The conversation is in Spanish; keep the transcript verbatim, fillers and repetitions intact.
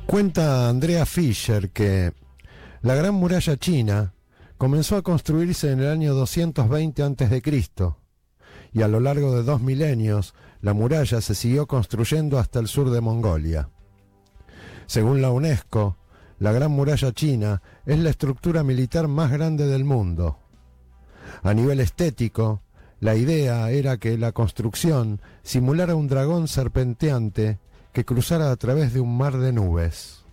Cuenta Andrea Fischer que la Gran Muralla China comenzó a construirse en el año doscientos veinte antes de Cristo y a lo largo de dos milenios la muralla se siguió construyendo hasta el sur de Mongolia. Según la UNESCO, la Gran Muralla China es la estructura militar más grande del mundo. A nivel estético, la idea era que la construcción simulara un dragón serpenteante que cruzara a través de un mar de nubes.